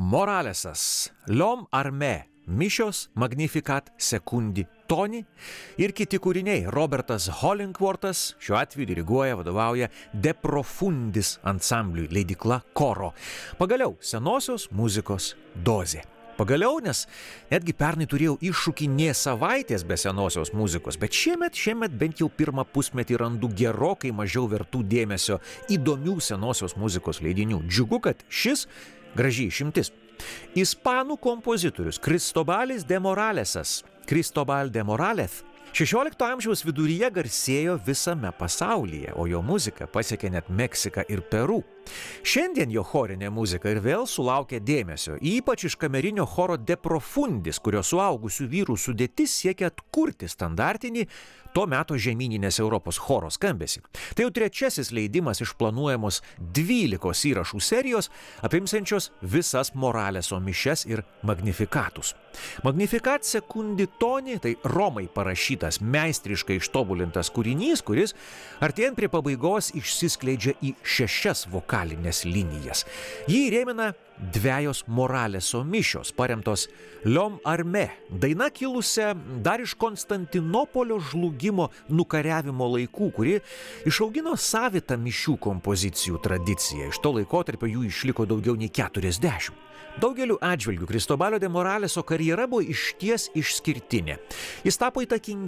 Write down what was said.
Moralesas, L'Homme Armé, Mišios, Magnificat, Sekundi, Toni ir kiti kūriniai. Robertas Hollingworthas šiuo atveju diriguoja, vadovauja De Profundis ansambliui, leidykla Koro. Pagaliau senosios muzikos dozė. Pagaliau, nes netgi pernai turėjau iššūkį nė savaitės be senosios muzikos, bet šiemet bent jau pirmą pusmetį randu gerokai mažiau vertų dėmesio įdomių senosios muzikos leidinių. Džiugu, kad šis graži išimtis. Ispanų kompozitorius Cristobal de Morales 16 amžiaus viduryje garsėjo visame pasaulyje, o jo muzika pasiekė net Meksiką ir Peru. Šiandien jo chorinė muzika ir vėl sulaukia dėmesio, ypač iš kamerinio choro De Profundis, kurio suaugusių vyrų sudėtis siekia atkurti standartinį to meto žemyninės Europos choro skambesį. Tai jau trečiasis leidimas iš planuojamos 12 įrašų serijos, apimsiančios visas Moraleso mišias ir Magnifikatus. Magnificat Sekundi Toni tai Romai parašytas, meistriškai ištobulintas kūrinys, kuris artėjant prie pabaigos išsiskleidžia į 6 vokalinės linijas. Jį įrėmina 2 Moraleso mišios, paremtos L'Homme Armé, daina kilusia dar iš Konstantinopolio žlugimo nukariavimo laikų, kuri išaugino savitą mišių kompozicijų tradiciją. Iš to laikotarpio jų išliko daugiau nei 40. Daugeliu atžvilgių Cristobalio de Moraleso karjera buvo išties išskirtinė. Jis tapo įtakingiausiu